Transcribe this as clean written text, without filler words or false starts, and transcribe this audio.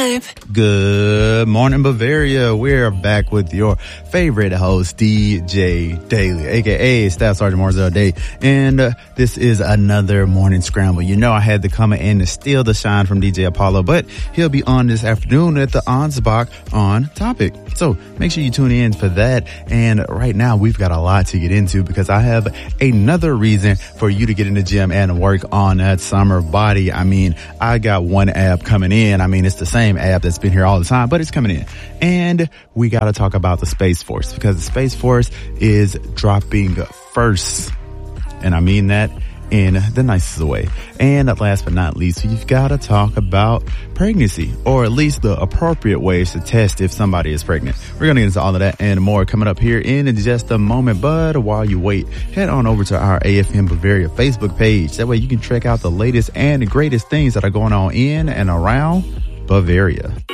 Good morning, Bavaria. We're back with your favorite host, DJ Daily, aka Staff Sergeant Marzell Day, and this is another morning scramble. You know I had to come in to steal the shine from DJ Apollo, but he'll be on this afternoon at the Ansbach on Topic. So make sure you tune in for that. And right now we've got a lot to get into because I have another reason for you to get in the gym and work on that summer body. I mean, I got one app coming in. I mean, it's the same app that's been here all the time, but it's coming in. And we got to talk about the Space Force because the Space Force is dropping first. And I mean that in the nicest way. And last but not least, you've got to talk about pregnancy, or at least the appropriate ways to test if somebody is pregnant. We're going to get into all of that and more coming up here in just a moment. But while you wait, head on over to our AFM Bavaria Facebook page. That way you can check out the latest and the greatest things that are going on in and around Bavaria.